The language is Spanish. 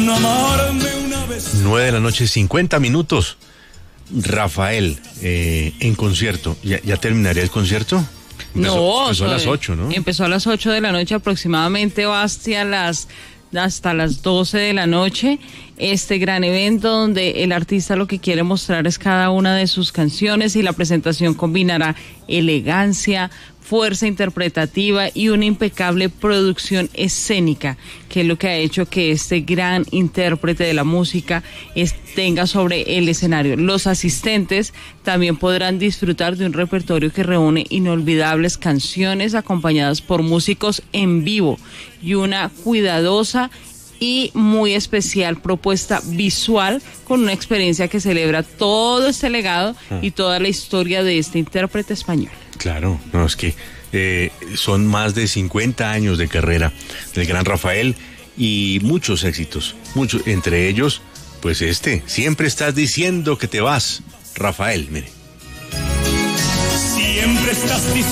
9:50 p.m. Rafael, en concierto. ¿Ya terminaría el concierto? Empezó a las 8, ¿no? Empezó a las 8 de la noche aproximadamente, va hasta las 12 de la noche. Este gran evento donde el artista lo que quiere mostrar es cada una de sus canciones, y la presentación combinará elegancia, fuerza interpretativa y una impecable producción escénica, que es lo que ha hecho que este gran intérprete de la música tenga sobre el escenario. Los asistentes también podrán disfrutar de un repertorio que reúne inolvidables canciones acompañadas por músicos en vivo y una cuidadosa y muy especial propuesta visual, con una experiencia que celebra todo este legado y toda la historia de este intérprete español. Claro, no, es que son más de 50 años de carrera del gran Rafael y muchos éxitos, entre ellos, pues Siempre estás diciendo que te vas, Rafael, mire. Siempre estás diciendo